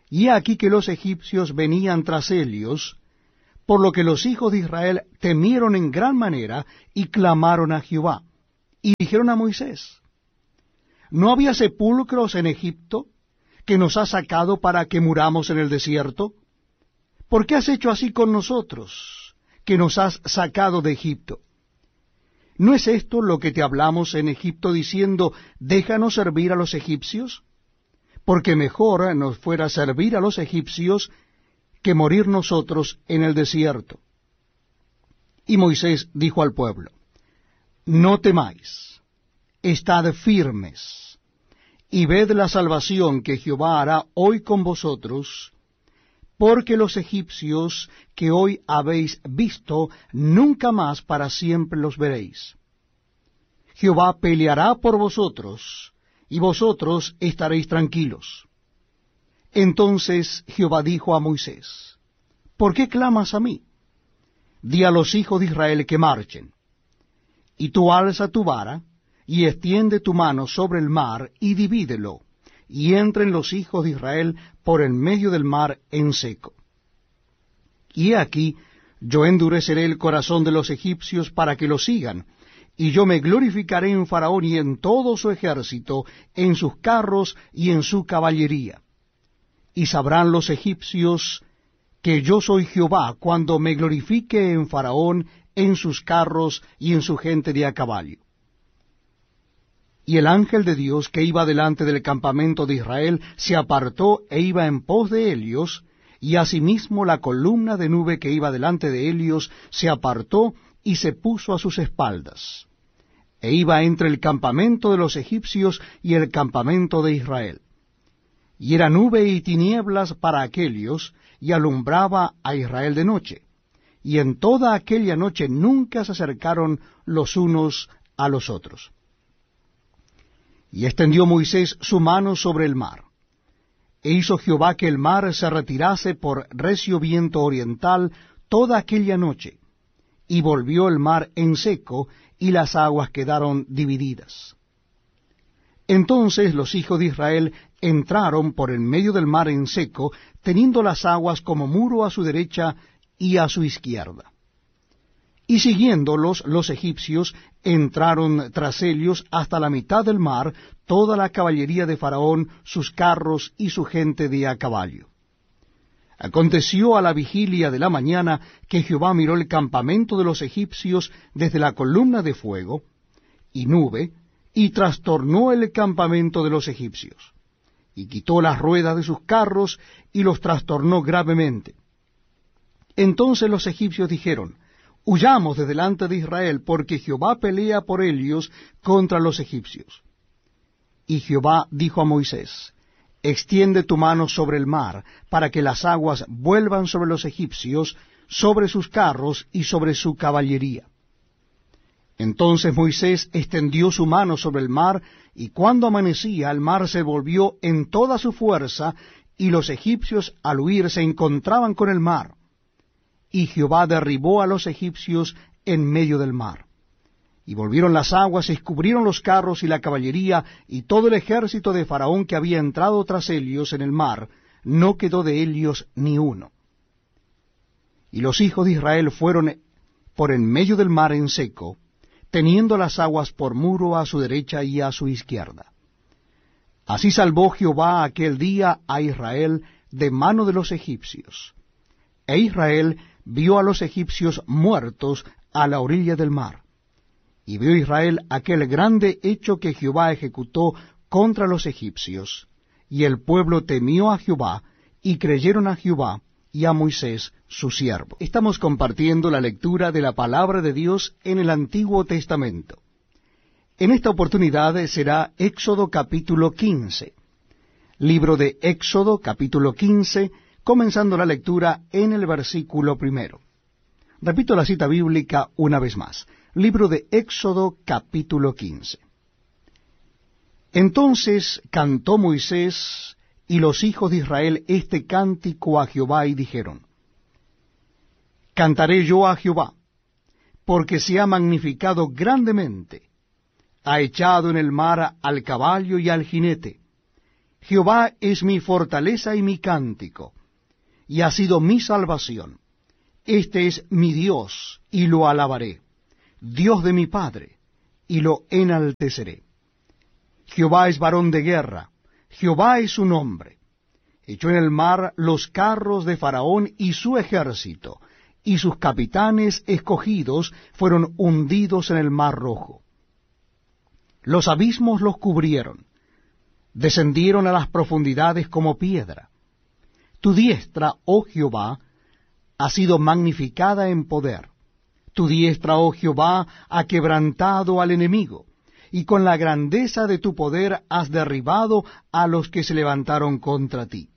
Speaker 1: y he aquí que los egipcios venían tras ellos, por lo que los hijos de Israel temieron en gran manera y clamaron a Jehová. Y dijeron a Moisés, ¿no había sepulcros en Egipto que nos has sacado para que muramos en el desierto? ¿Por qué has hecho así con nosotros, que nos has sacado de Egipto? ¿No es esto lo que te hablamos en Egipto diciendo, déjanos servir a los egipcios? Porque mejor nos fuera servir a los egipcios que morir nosotros en el desierto. Y Moisés dijo al pueblo, no temáis, estad firmes, y ved la salvación que Jehová hará hoy con vosotros, porque los egipcios que hoy habéis visto, nunca más para siempre los veréis. Jehová peleará por vosotros, y vosotros estaréis tranquilos. Entonces Jehová dijo a Moisés, ¿por qué clamas a mí? Di a los hijos de Israel que marchen. Y tú alza tu vara, y extiende tu mano sobre el mar, y divídelo, y entren los hijos de Israel por el medio del mar en seco. Y he aquí, yo endureceré el corazón de los egipcios para que lo sigan, y yo me glorificaré en Faraón y en todo su ejército, en sus carros y en su caballería. Y sabrán los egipcios que yo soy Jehová, cuando me glorifique en Faraón, en sus carros y en su gente de a caballo. Y el ángel de Dios que iba delante del campamento de Israel se apartó e iba en pos de ellos, y asimismo la columna de nube que iba delante de ellos se apartó y se puso a sus espaldas, e iba entre el campamento de los egipcios y el campamento de Israel. Y era nube y tinieblas para aquellos, y alumbraba a Israel de noche. Y en toda aquella noche nunca se acercaron los unos a los otros. Y extendió Moisés su mano sobre el mar, e hizo Jehová que el mar se retirase por recio viento oriental toda aquella noche, y volvió el mar en seco, y las aguas quedaron divididas. Entonces los hijos de Israel entraron por en medio del mar en seco, teniendo las aguas como muro a su derecha y a su izquierda. Y siguiéndolos los egipcios, entraron tras ellos hasta la mitad del mar, toda la caballería de Faraón, sus carros y su gente de a caballo. Aconteció a la vigilia de la mañana que Jehová miró el campamento de los egipcios desde la columna de fuego y nube, y trastornó el campamento de los egipcios, y quitó las ruedas de sus carros, y los trastornó gravemente. Entonces los egipcios dijeron, huyamos de delante de Israel, porque Jehová pelea por ellos contra los egipcios. Y Jehová dijo a Moisés, extiende tu mano sobre el mar, para que las aguas vuelvan sobre los egipcios, sobre sus carros y sobre su caballería. Entonces Moisés extendió su mano sobre el mar, y cuando amanecía el mar se volvió en toda su fuerza, y los egipcios al huir se encontraban con el mar. Y Jehová derribó a los egipcios en medio del mar. Y volvieron las aguas, y cubrieron los carros y la caballería, y todo el ejército de Faraón que había entrado tras ellos en el mar, no quedó de ellos ni uno. Y los hijos de Israel fueron por en medio del mar en seco, teniendo las aguas por muro a su derecha y a su izquierda. Así salvó Jehová aquel día a Israel de mano de los egipcios. E Israel vio a los egipcios muertos a la orilla del mar. Y vio Israel aquel grande hecho que Jehová ejecutó contra los egipcios. Y el pueblo temió a Jehová, y creyeron a Jehová y a Moisés su siervo. Estamos compartiendo la lectura de la palabra de Dios en el Antiguo Testamento. En esta oportunidad será Éxodo capítulo quince. Libro de Éxodo capítulo quince, comenzando la lectura en el versículo primero. Repito la cita bíblica una vez más. Libro de Éxodo capítulo quince. Entonces cantó Moisés y los hijos de Israel este cántico a Jehová, y dijeron, cantaré yo a Jehová, porque se ha magnificado grandemente, ha echado en el mar al caballo y al jinete. Jehová es mi fortaleza y mi cántico, y ha sido mi salvación. Este es mi Dios, y lo alabaré, Dios de mi Padre, y lo enalteceré. Jehová es varón de guerra, Jehová es su nombre. Echó en el mar los carros de Faraón y su ejército, y sus capitanes escogidos fueron hundidos en el mar rojo. Los abismos los cubrieron, descendieron a las profundidades como piedra. Tu diestra, oh Jehová, ha sido magnificada en poder. Tu diestra, oh Jehová, ha quebrantado al enemigo, y con la grandeza de tu poder has derribado a los que se levantaron contra ti.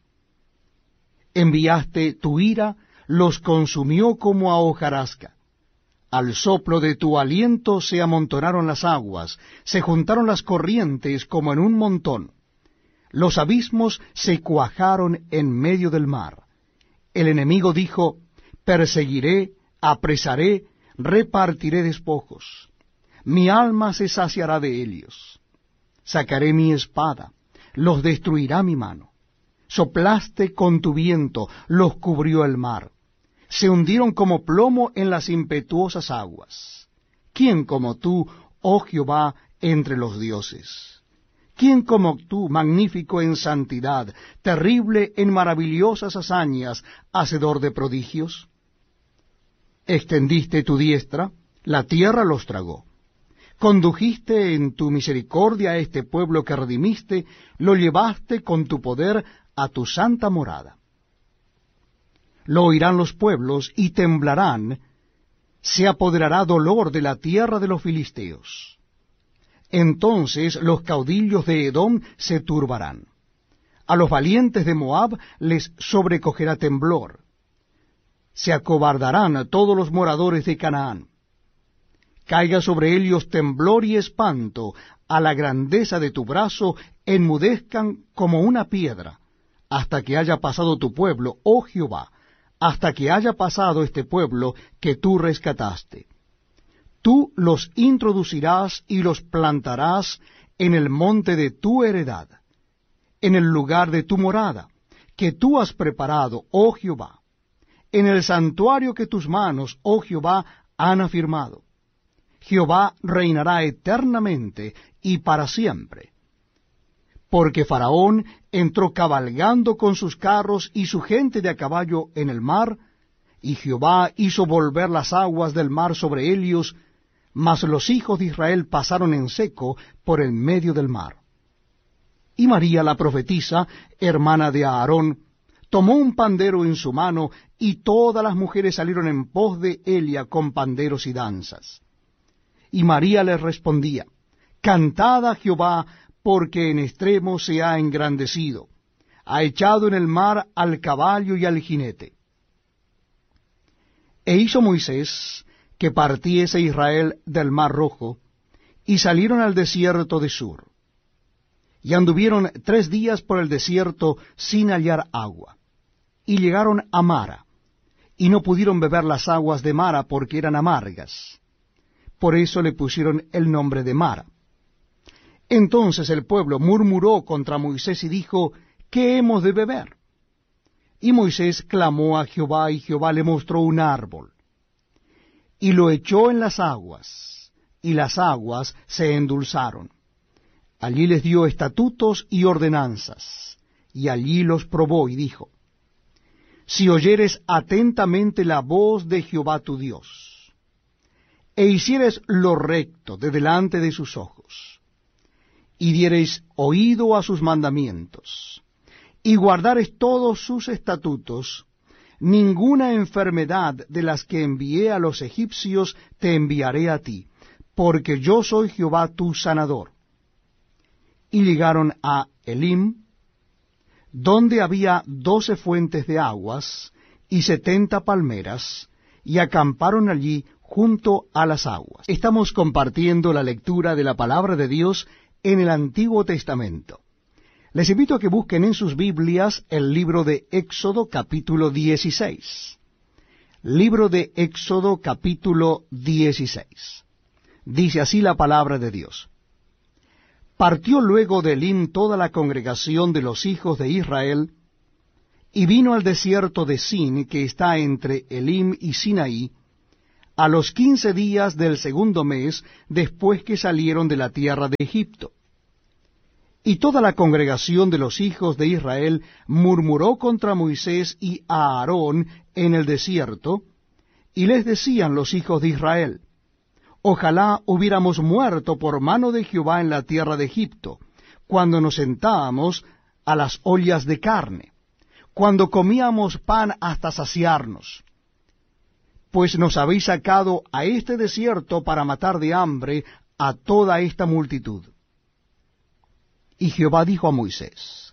Speaker 1: Enviaste tu ira, los consumió como a hojarasca. Al soplo de tu aliento se amontonaron las aguas, se juntaron las corrientes como en un montón. Los abismos se cuajaron en medio del mar. El enemigo dijo, perseguiré, apresaré, repartiré despojos. Mi alma se saciará de ellos. Sacaré mi espada, los destruirá mi mano. Soplaste con tu viento, los cubrió el mar. Se hundieron como plomo en las impetuosas aguas. ¿Quién como tú, oh Jehová, entre los dioses? ¿Quién como tú, magnífico en santidad, terrible en maravillosas hazañas, hacedor de prodigios? Extendiste tu diestra, la tierra los tragó. Condujiste en tu misericordia a este pueblo que redimiste, lo llevaste con tu poder a tu santa morada. Lo oirán los pueblos y temblarán, se apoderará dolor de la tierra de los filisteos. Entonces los caudillos de Edom se turbarán. A los valientes de Moab les sobrecogerá temblor. Se acobardarán todos los moradores de Canaán. Caiga sobre ellos temblor y espanto, a la grandeza de tu brazo enmudezcan como una piedra, hasta que haya pasado tu pueblo, oh Jehová, hasta que haya pasado este pueblo que tú rescataste. Tú los introducirás y los plantarás en el monte de tu heredad, en el lugar de tu morada, que tú has preparado, oh Jehová, en el santuario que tus manos, oh Jehová, han afirmado. Jehová reinará eternamente y para siempre. Porque Faraón entró cabalgando con sus carros y su gente de a caballo en el mar, y Jehová hizo volver las aguas del mar sobre ellos, mas los hijos de Israel pasaron en seco por el medio del mar. Y María la profetisa, hermana de Aarón, tomó un pandero en su mano, y todas las mujeres salieron en pos de Elia con panderos y danzas. Y María les respondía, cantad a Jehová, porque en extremo se ha engrandecido, ha echado en el mar al caballo y al jinete. E hizo Moisés que partiese Israel del mar rojo, y salieron al desierto de Sur. Y anduvieron tres días por el desierto sin hallar agua, y llegaron a Mara, y no pudieron beber las aguas de Mara porque eran amargas. Por eso le pusieron el nombre de Mara. Entonces el pueblo murmuró contra Moisés y dijo, ¿qué hemos de beber? Y Moisés clamó a Jehová, y Jehová le mostró un árbol, y lo echó en las aguas, y las aguas se endulzaron. Allí les dio estatutos y ordenanzas, y allí los probó, y dijo, si oyeres atentamente la voz de Jehová tu Dios, e hicieres lo recto de delante de sus ojos, y diereis oído a sus mandamientos, y guardares todos sus estatutos, ninguna enfermedad de las que envié a los egipcios te enviaré a ti, porque yo soy Jehová tu sanador. Y llegaron a Elim, donde había doce fuentes de aguas y setenta palmeras, y acamparon allí junto a las aguas. Estamos compartiendo la lectura de la palabra de Dios en el Antiguo Testamento. Les invito a que busquen en sus Biblias el libro de Éxodo capítulo dieciséis. Libro de Éxodo capítulo dieciséis. Dice así la palabra de Dios. Partió luego de Elim toda la congregación de los hijos de Israel, y vino al desierto de Sin, que está entre Elim y Sinaí, a los quince días del segundo mes después que salieron de la tierra de Egipto. Y toda la congregación de los hijos de Israel murmuró contra Moisés y a Aarón en el desierto, y les decían los hijos de Israel: Ojalá hubiéramos muerto por mano de Jehová en la tierra de Egipto, cuando nos sentábamos a las ollas de carne, cuando comíamos pan hasta saciarnos. Pues nos habéis sacado a este desierto para matar de hambre a toda esta multitud. Y Jehová dijo a Moisés: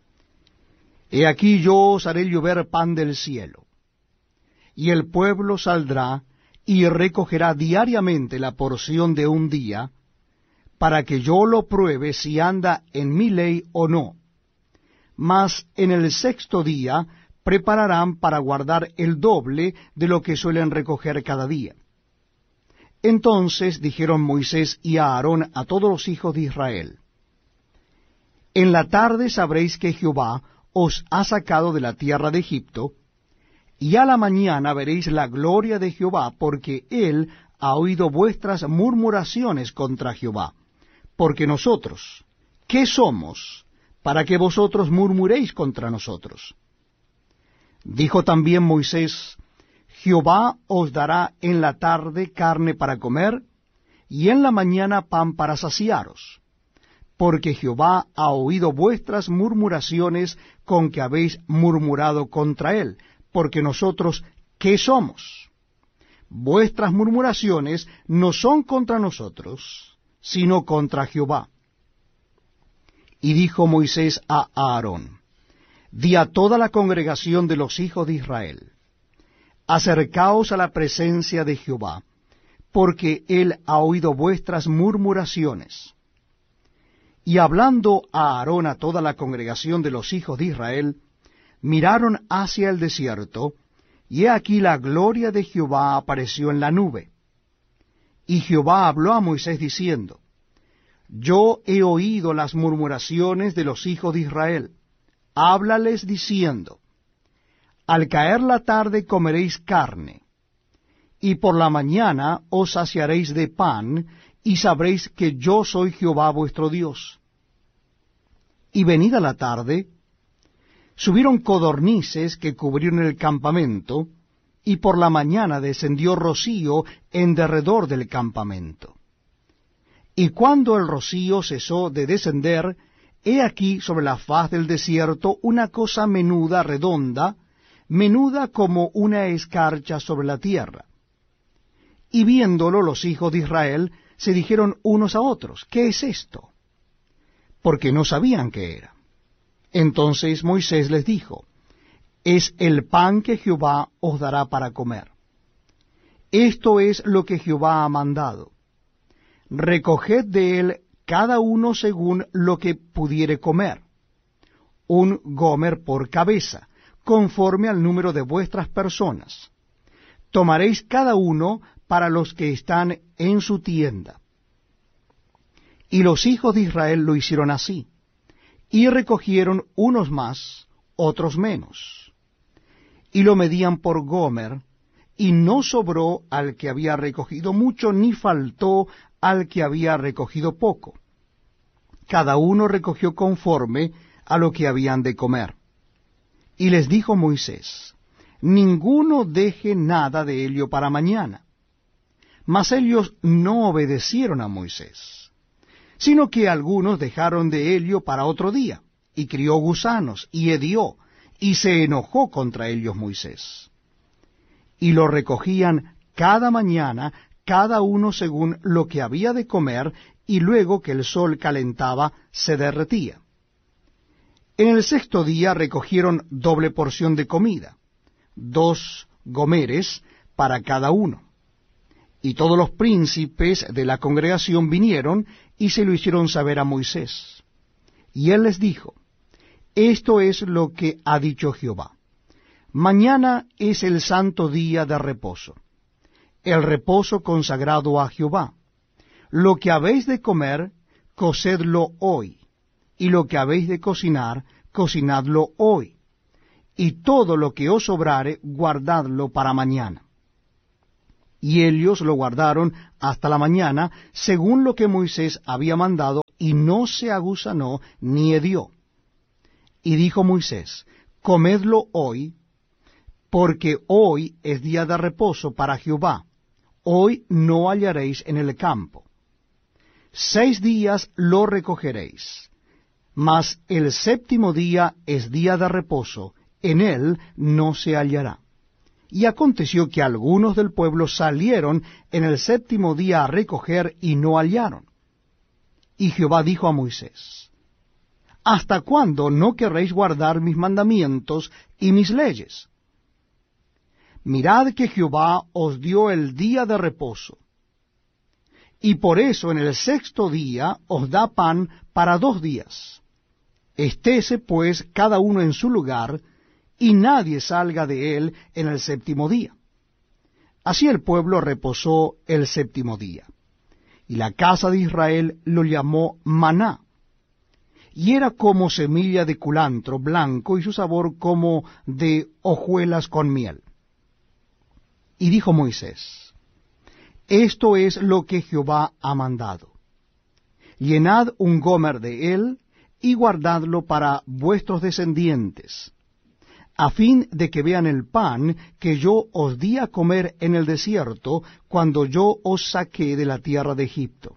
Speaker 1: He aquí yo os haré llover pan del cielo, y el pueblo saldrá y recogerá diariamente la porción de un día, para que yo lo pruebe si anda en mi ley o no. Mas en el sexto día prepararán para guardar el doble de lo que suelen recoger cada día. Entonces dijeron Moisés y Aarón a todos los hijos de Israel: En la tarde sabréis que Jehová os ha sacado de la tierra de Egipto, y a la mañana veréis la gloria de Jehová, porque él ha oído vuestras murmuraciones contra Jehová. Porque nosotros, ¿qué somos para que vosotros murmuréis contra nosotros? Dijo también Moisés: Jehová os dará en la tarde carne para comer, y en la mañana pan para saciaros, porque Jehová ha oído vuestras murmuraciones con que habéis murmurado contra él. Porque nosotros, ¿qué somos? Vuestras murmuraciones no son contra nosotros, sino contra Jehová. Y dijo Moisés a Aarón: Di a toda la congregación de los hijos de Israel: Acercaos a la presencia de Jehová, porque él ha oído vuestras murmuraciones. Y hablando a Aarón a toda la congregación de los hijos de Israel, miraron hacia el desierto, y he aquí la gloria de Jehová apareció en la nube. Y Jehová habló a Moisés diciendo: Yo he oído las murmuraciones de los hijos de Israel. Háblales diciendo: Al caer la tarde comeréis carne, y por la mañana os saciaréis de pan, y sabréis que yo soy Jehová vuestro Dios. Y venida la tarde, subieron codornices que cubrieron el campamento, y por la mañana descendió rocío en derredor del campamento. Y cuando el rocío cesó de descender, he aquí sobre la faz del desierto una cosa menuda, redonda, menuda como una escarcha sobre la tierra. Y viéndolo los hijos de Israel, se dijeron unos a otros: ¿Qué es esto? Porque no sabían qué era. Entonces Moisés les dijo: Es el pan que Jehová os dará para comer. Esto es lo que Jehová ha mandado: Recoged de él cada uno según lo que pudiere comer, un gomer por cabeza, conforme al número de vuestras personas. Tomaréis cada uno para los que están en su tienda. Y los hijos de Israel lo hicieron así, y recogieron unos más, otros menos. Y lo medían por gomer, y no sobró al que había recogido mucho, ni faltó al que había recogido poco. Cada uno recogió conforme a lo que habían de comer. Y les dijo Moisés: Ninguno deje nada de ello para mañana. Mas ellos no obedecieron a Moisés, sino que algunos dejaron de ello para otro día, y crió gusanos, y hedió, y se enojó contra ellos Moisés. Y lo recogían cada mañana, cada uno según lo que había de comer, y luego que el sol calentaba, se derretía. En el sexto día recogieron doble porción de comida, dos gomeres para cada uno. Y todos los príncipes de la congregación vinieron y se lo hicieron saber a Moisés. Y él les dijo: Esto es lo que ha dicho Jehová: Mañana es el santo día de reposo, el reposo consagrado a Jehová. Lo que habéis de comer, cocedlo hoy, y lo que habéis de cocinar, cocinadlo hoy, y todo lo que os sobrare, guardadlo para mañana. Y ellos lo guardaron hasta la mañana, según lo que Moisés había mandado, y no se agusanó ni hedió. Y dijo Moisés, comedlo hoy, porque hoy es día de reposo para Jehová, hoy no hallaréis en el campo. Seis días lo recogeréis, mas el séptimo día es día de reposo, en él no se hallará. Y aconteció que algunos del pueblo salieron en el séptimo día a recoger y no hallaron. Y Jehová dijo a Moisés, ¿hasta cuándo no querréis guardar mis mandamientos y mis leyes? Mirad que Jehová os dio el día de reposo, y por eso en el sexto día os da pan para dos días. Estése pues cada uno en su lugar, y nadie salga de él en el séptimo día. Así el pueblo reposó el séptimo día, y la casa de Israel lo llamó maná, y era como semilla de culantro blanco, y su sabor como de hojuelas con miel. Y dijo Moisés, esto es lo que Jehová ha mandado. Llenad un gomer de él, y guardadlo para vuestros descendientes, a fin de que vean el pan que yo os di a comer en el desierto, cuando yo os saqué de la tierra de Egipto.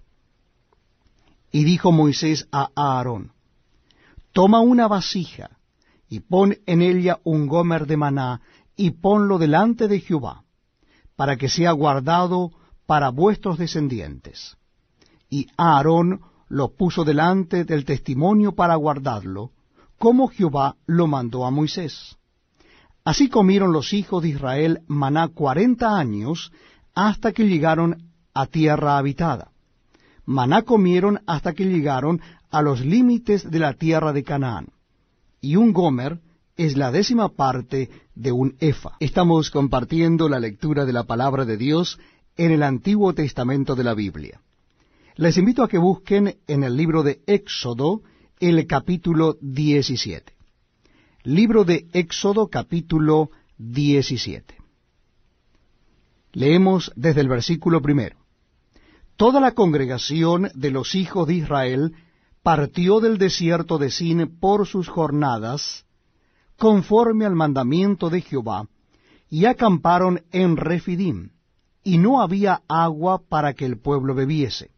Speaker 1: Y dijo Moisés a Aarón, toma una vasija, y pon en ella un gomer de maná, y ponlo delante de Jehová, para que sea guardado para vuestros descendientes. Y Aarón lo puso delante del testimonio para guardarlo, como Jehová lo mandó a Moisés. Así comieron los hijos de Israel maná cuarenta años, hasta que llegaron a tierra habitada. Maná comieron hasta que llegaron a los límites de la tierra de Canaán. Y un gomer es la décima parte de un efa. Estamos compartiendo la lectura de la palabra de Dios en el Antiguo Testamento de la Biblia. Les invito a que busquen en el libro de Éxodo el capítulo diecisiete. Libro de Éxodo capítulo diecisiete. Leemos desde el versículo primero. Toda la congregación de los hijos de Israel partió del desierto de Sin por sus jornadas, conforme al mandamiento de Jehová, y acamparon en Refidim, y no había agua para que el pueblo bebiese.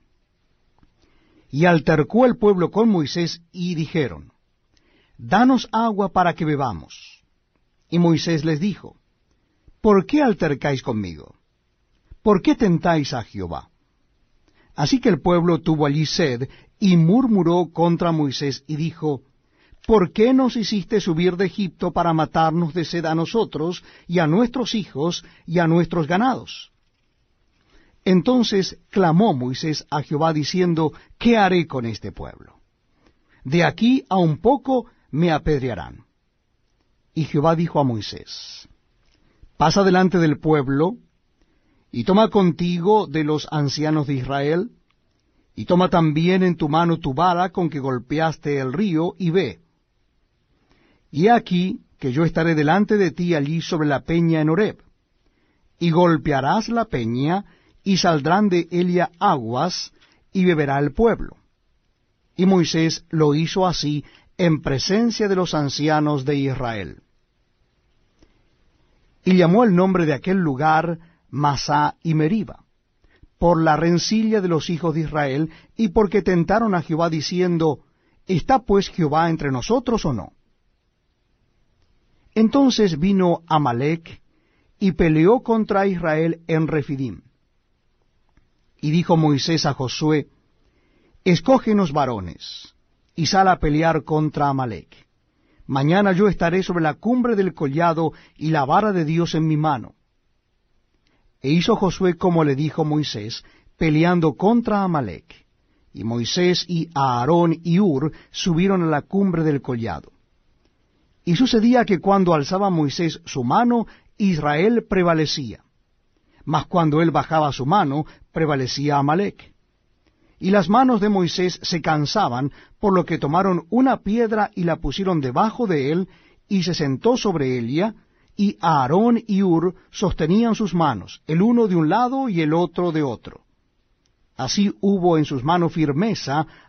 Speaker 1: Y altercó el pueblo con Moisés, y dijeron, danos agua para que bebamos. Y Moisés les dijo, ¿por qué altercáis conmigo? ¿Por qué tentáis a Jehová? Así que el pueblo tuvo allí sed, y murmuró contra Moisés, y dijo, ¿por qué nos hiciste subir de Egipto para matarnos de sed a nosotros, y a nuestros hijos, y a nuestros ganados? Entonces clamó Moisés a Jehová, diciendo, ¿qué haré con este pueblo? De aquí a un poco me apedrearán. Y Jehová dijo a Moisés, pasa delante del pueblo, y toma contigo de los ancianos de Israel, y toma también en tu mano tu vara con que golpeaste el río, y ve. Y he aquí que yo estaré delante de ti allí sobre la peña en Horeb, y golpearás la peña, y saldrán de ella aguas, y beberá el pueblo. Y Moisés lo hizo así en presencia de los ancianos de Israel. Y llamó el nombre de aquel lugar Masá y Meriba, por la rencilla de los hijos de Israel, y porque tentaron a Jehová diciendo, ¿está pues Jehová entre nosotros o no? Entonces vino Amalec, y peleó contra Israel en Refidim. Y dijo Moisés a Josué, escógenos varones, y sal a pelear contra Amalec. Mañana yo estaré sobre la cumbre del collado, y la vara de Dios en mi mano. E hizo Josué como le dijo Moisés, peleando contra Amalec. Y Moisés y Aarón y Hur subieron a la cumbre del collado. Y sucedía que cuando alzaba Moisés su mano, Israel prevalecía. Mas cuando él bajaba su mano, prevalecía Amalec. Y las manos de Moisés se cansaban, por lo que tomaron una piedra y la pusieron debajo de él, y se sentó sobre ella, y Aarón y Hur sostenían sus manos, el uno de un lado y el otro de otro. Así hubo en sus manos firmeza